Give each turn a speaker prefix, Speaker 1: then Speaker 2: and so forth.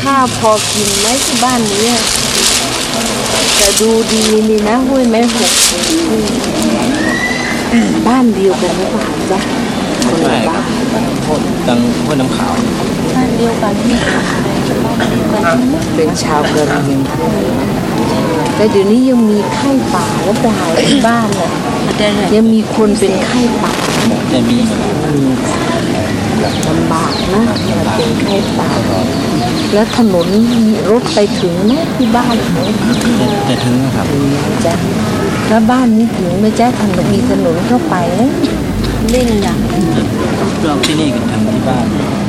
Speaker 1: ข้าวพอกินไหมที่บ้านนี้แต่ดูดีนี่นะห้วยแม่หกบ้านเดียวกันหรือเปล่าจ๊ะคนละบ้าน
Speaker 2: ตังห้วยน้ำขาว
Speaker 1: บ้านเดียวกันเป็นชาวกะเหรี่ยงแต่เดี๋ยวนี้ยังมีไข้ป่าแล้วเปล่าที่บ้านน่ะยังมีคนเป็นไข้ป่า
Speaker 2: จะมี
Speaker 1: ลำบากนะเป็นไข้ป่าแล้วถนนมีรถไปถึงไหมที่บ้าน
Speaker 2: จะถึงครับ
Speaker 1: จ้ะแล้วบ้านนี้ถึงไหมจ๊ะถนนมีถนนเข้าไปนะ
Speaker 2: เล่นอย่างเราที่นี่กันทางที่บ้าน